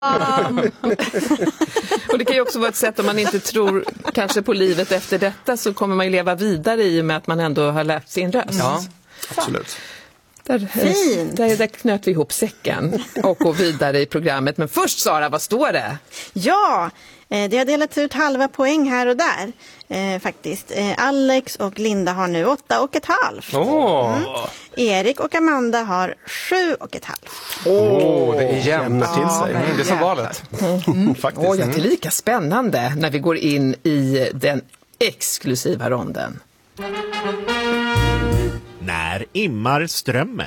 Och det kan ju också vara ett sätt, om man inte tror kanske på livet efter detta, så kommer man ju leva vidare i och med att man ändå har lärt sin röst. Ja, absolut. Där knöt vi ihop säcken och går vidare i programmet. Men först, Sara, vad står det? Ja, det har delats ut halva poäng här och där faktiskt. Alex och Linda har nu 8,5. Erik och Amanda har 7,5. Det är jämnt till sig. Det är som valet. Faktiskt. Det är lika spännande när vi går in i den exklusiva ronden. När immar strömmer.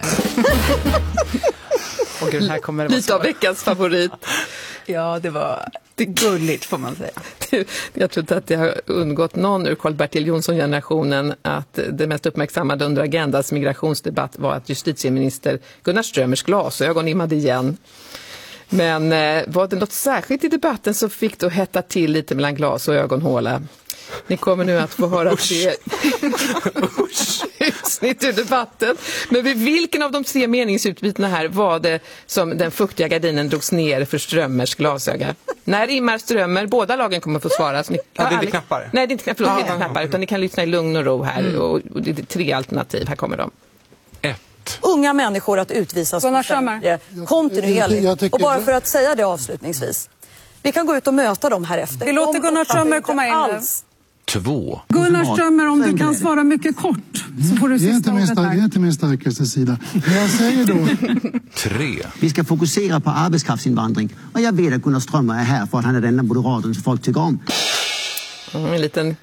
Och gud, här kommer det lite av veckans favorit. Ja, det var gulligt får man säga. Jag tror inte att det har undgått någon ur Karl-Bertil Jonsson-generationen att det mest uppmärksammade under Agendas migrationsdebatt var att justitieminister Gunnar Strömmers glasögon immade igen. Men var det något särskilt i debatten så fick det hetta till lite mellan glas och ögonhåla. Ni kommer nu att få höra det utsnitt ur debatten. Men vid vilken av de 3 meningsutbytena här var det som den fuktiga gardinen drogs ner för Strömmers glasöga? När immar Strömmer, båda lagen kommer att få svara. Så ni, det är inte knappar. Nej, det är inte knappar, utan ni kan lyssna i lugn och ro här. Och det är 3 alternativ, här kommer de. 1. Unga människor att utvisas kontinuerligt. Och bara för att säga det avslutningsvis. Vi kan gå ut och möta dem här efter. Vi låter Gunnar Strömmer komma in nu. 2. Gunnar Strömmer, om du kan svara mycket kort så får du sista ordet här. Det är inte min starkaste sida. Men jag säger då 3. Vi ska fokusera på arbetskraftsinvandring. Och jag vet att Gunnar Strömmer är här för att han är den enda moderaten som folk tycker om. En liten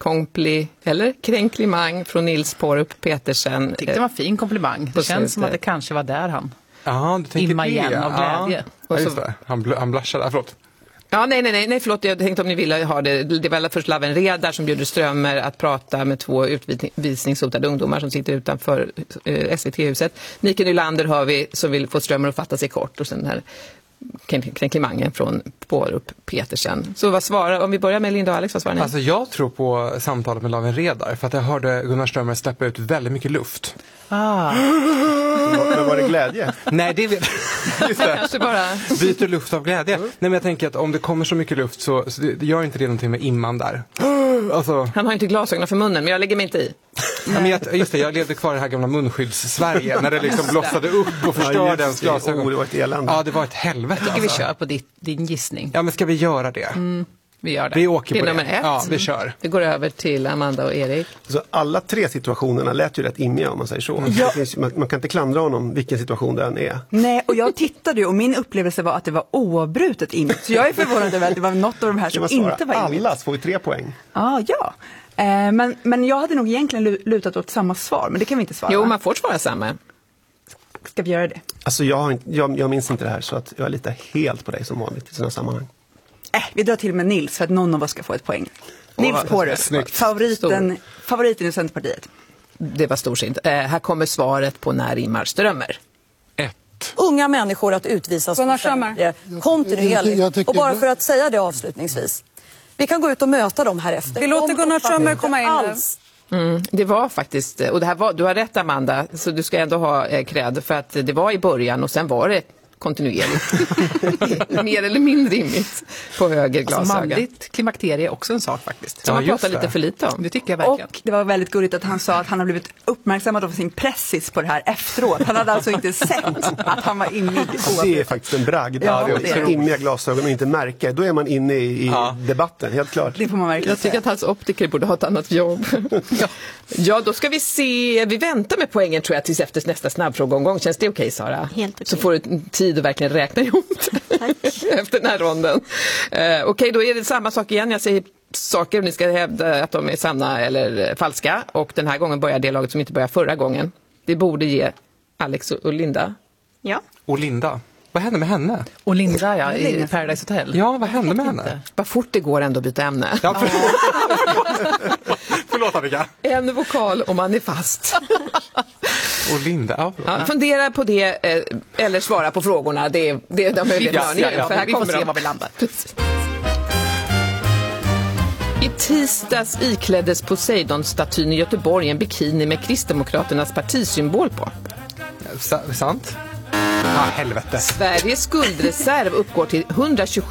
kränklimang från Nils Porup Petersen. Jag tyckte det var en fin komplimang. Det känns som att det kanske var där han imma igen av glädje. Ja, just det. Han blushade, förlåt. Ja, nej, förlåt, jag tänkte om ni ville ha det. Det var först Laven Redar som bjuder Strömmer att prata med 2 utvisningshotade ungdomar som sitter utanför SVT-huset. Nike Nylander har vi som vill få Strömmer att fatta sig kort, och sen den här kränklimangen från Porup Petersen. Så vad svarar, om vi börjar med Linda och Alex, vad svarar ni? Alltså jag tror på samtalet med Laven Redar, för att jag hörde Gunnar Strömmer släppa ut väldigt mycket luft. Men var det glädje? Nej, det vet kanske bara byter luft av glädje. Nej, men jag tänker att om det kommer så mycket luft så gör inte det någonting med imman där. Alltså. Han har inte glasögon för munnen, men jag lägger mig inte i. Ja, men jag levde kvar i det här gamla munskydds-Sverige när det liksom blossade upp och förstörde ens glasögon. Det var ett elände. Ja, det var ett helvete. Jag tycker vi kör på din gissning. Ja, men ska vi göra det? Vi gör det. Vi åker på det. Nummer 1. Ja, vi kör. Vi går över till Amanda och Erik. Så alla 3 situationerna lät ju rätt immiga, om man säger så. Ja. Man kan inte klandra honom vilken situation den är. Nej, och jag tittade och min upplevelse var att det var oavbrutet immigt. Så jag är förvånad över att det var något av de här som inte var immigt. Alla får ju 3 poäng. Ja. Men jag hade nog egentligen lutat åt samma svar, men det kan vi inte svara. Jo, man får svara samma. Ska vi göra det? Alltså jag minns inte det här, så att jag litar helt på dig som vanligt i sådana sammanhang. Vi drar till med Nils för att någon av oss ska få ett poäng. Nils Porup, favoriten i Centerpartiet. Det var storsint. Här kommer svaret på när immar Strömmer. 1. Unga människor att utvisas kontinuerligt. Och bara för att säga det avslutningsvis. Vi kan gå ut och möta dem här efter. Vi låter Gunnar Strömmer komma in nu. Det var faktiskt, och det här var, du har rätt Amanda, så du ska ändå ha cred, för att det var i början och sen var det kontinuerligt. Mer eller mindre immigt på höger glasöga. Alltså manligt klimakterie är också en sak faktiskt. Som man pratar lite för lite om. Det tycker jag verkligen. Och det var väldigt gulligt att han sa att han har blivit uppmärksammad av sin pressis på det här efteråt. Han hade alltså inte sett att han var immig. Det är faktiskt en bragd. Ja, immiga glasögon och inte märka. Då är man inne i debatten, helt klart. Det får man verkligen Jag tycker att hans optiker borde ha ett annat jobb. Ja, då ska vi se. Vi väntar med poängen tror jag tills efter nästa snabbfrågeomgång. Känns det okej, Sara? Helt okej. Så får du tid att verkligen räkna ihop efter den här ronden. Okej, då är det samma sak igen. Jag säger saker och ni ska hävda att de är sanna eller falska. Och den här gången börjar det laget som inte började förra gången. Det borde ge Alex och Linda. Ja. Och Linda. Vad hände med henne? Och Linda, i Paradise Hotel. Ja, vad hände med henne? Vad fort det går ändå att byta ämne. Ja, förlåt Annika. En vokal och man är fast. Och Linda, fundera på det eller svara på frågorna. Det är de möjligheterna. För här vi får se var vi landar. I tisdags ikläddes Poseidon-statyn i Göteborg en bikini med Kristdemokraternas partisymbol på. Sant? helvete. Sveriges skuldreserv uppgår till 127